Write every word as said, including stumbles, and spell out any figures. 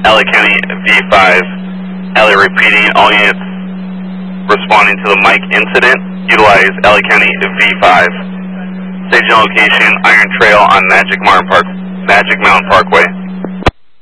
L A County V five. L A repeating, all units responding to the Mike incident. Utilize L A County V five. Staging location, Iron Trail on Magic Mountain Park, Magic Mountain Parkway.